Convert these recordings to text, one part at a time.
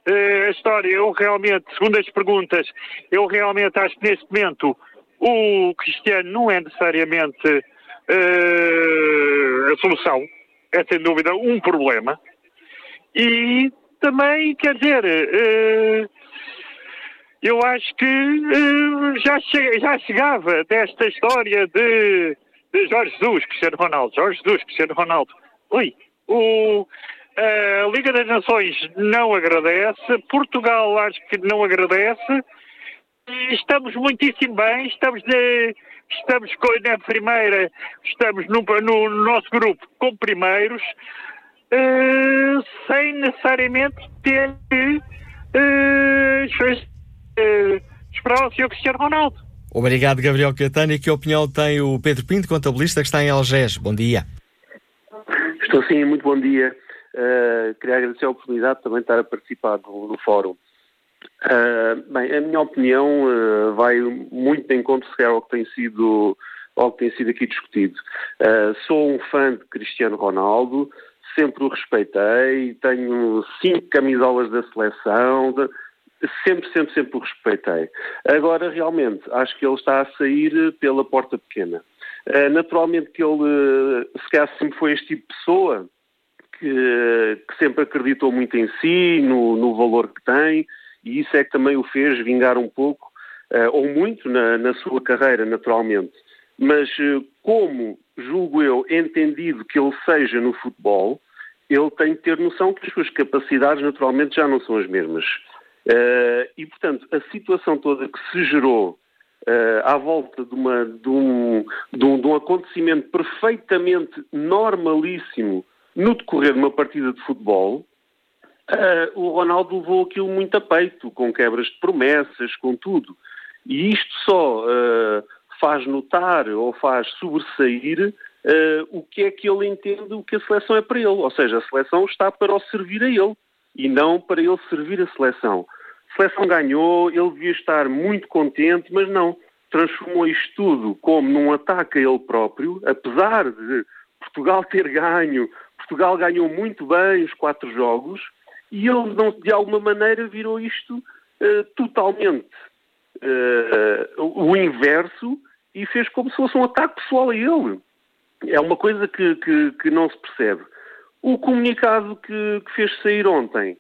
a história, eu realmente, segundo as perguntas, eu realmente acho que neste momento o Cristiano não é necessariamente a solução, é sem dúvida um problema. E também, quer dizer, eu acho que já chegava desta história de Jorge Jesus, Cristiano Ronaldo. Oi, a Liga das Nações não agradece, Portugal acho que não agradece, e estamos muitíssimo bem, estamos na primeira, estamos no nosso grupo com primeiros, sem necessariamente ter que esperar o Sr. Cristiano Ronaldo. Obrigado, Gabriel Catani. Que opinião tem o Pedro Pinto, contabilista que está em Algés? Bom dia. Estou sim, muito bom dia. Queria agradecer a oportunidade de também estar a participar no fórum. Bem, a minha opinião vai muito de encontro ao que tem sido aqui discutido. Sou um fã de Cristiano Ronaldo, sempre o respeitei, tenho 5 camisolas da seleção, sempre o respeitei. Agora, realmente, acho que ele está a sair pela porta pequena. Naturalmente que ele, se calhar, sempre foi este tipo de pessoa que sempre acreditou muito em si, no valor que tem, e isso é que também o fez vingar um pouco, ou muito, na sua carreira, naturalmente. Mas como, julgo eu, entendido que ele seja no futebol, ele tem de ter noção que as suas capacidades, naturalmente, já não são as mesmas. E, portanto, a situação toda que se gerou à volta de um acontecimento perfeitamente normalíssimo no decorrer de uma partida de futebol, o Ronaldo levou aquilo muito a peito, com quebras de promessas, com tudo. E isto só faz notar ou faz sobressair o que é que ele entende, o que a seleção é para ele. Ou seja, a seleção está para o servir a ele e não para ele servir a seleção. A seleção ganhou, ele devia estar muito contente, mas não. Transformou isto tudo como num ataque a ele próprio, apesar de Portugal ter ganho. Portugal ganhou muito bem os 4 jogos e ele, de alguma maneira, virou isto totalmente o inverso e fez como se fosse um ataque pessoal a ele. É uma coisa que não se percebe. O comunicado que fez sair ontem,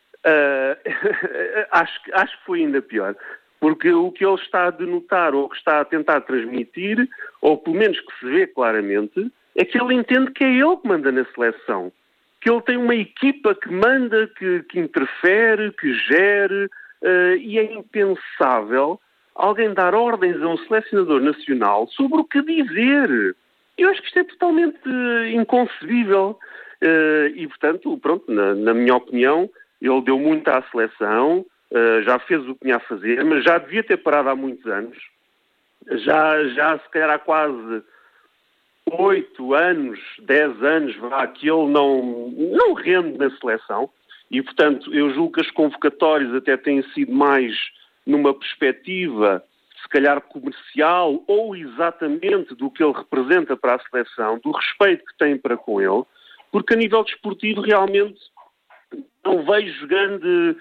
acho que foi ainda pior. Porque o que ele está a denotar, ou que está a tentar transmitir, ou pelo menos que se vê claramente, é que ele entende que é ele que manda na seleção. Que ele tem uma equipa que manda, que interfere, que gere, e é impensável alguém dar ordens a um selecionador nacional sobre o que dizer. Eu acho que isto é totalmente inconcebível. E, portanto, pronto, na minha opinião, ele deu muito à seleção, já fez o que tinha a fazer, mas já devia ter parado há muitos anos. Já se calhar há quase 8 anos, 10 anos, que ele não rende na seleção. E, portanto, eu julgo que as convocatórias até têm sido mais numa perspectiva, se calhar comercial, ou exatamente do que ele representa para a seleção, do respeito que tem para com ele, porque a nível desportivo realmente não vejo grande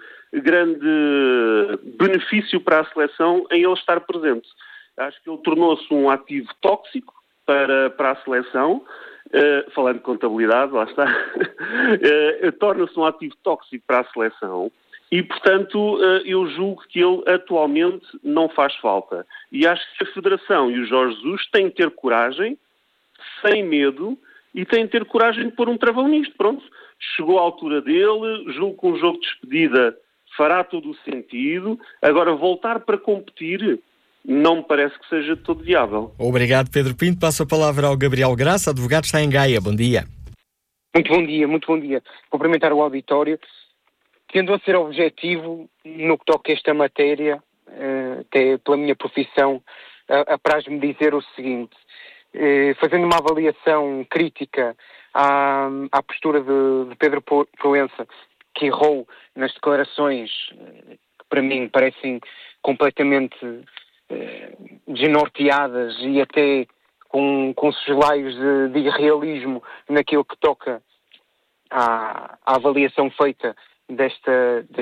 benefício para a seleção em ele estar presente. Acho que ele tornou-se um ativo tóxico para a seleção, falando de contabilidade, lá está, torna-se um ativo tóxico para a seleção e, portanto, eu julgo que ele atualmente não faz falta. E acho que a Federação e o Jorge Jesus têm de ter coragem, sem medo, e têm de ter coragem de pôr um travão nisto. Pronto, chegou a altura dele, julgo que um jogo de despedida fará todo o sentido. Agora, voltar para competir não me parece que seja de todo viável. Obrigado, Pedro Pinto. Passo a palavra ao Gabriel Graça, advogado, está em Gaia. Bom dia. Muito bom dia. Cumprimentar o auditório. Tendo a ser objetivo no que toca a esta matéria, até pela minha profissão, apraz-me dizer o seguinte. Fazendo uma avaliação crítica à postura de Pedro Proença, que errou nas declarações que para mim parecem completamente desnorteadas e até com soslaios de irrealismo naquilo que toca à avaliação feita desta